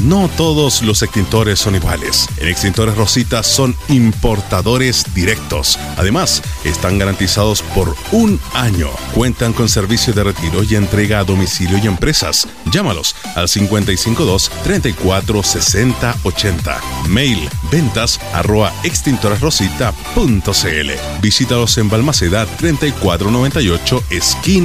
No todos los extintores son iguales. En Extintores Rosita son importadores directos. Además, están garantizados por 1 año. Cuentan con servicio de retiro y entrega a domicilio y empresas. Llámalos al 552-346080. Mail ventas@extintoresrosita.cl. Visítalos en Balmaceda 3498, esquina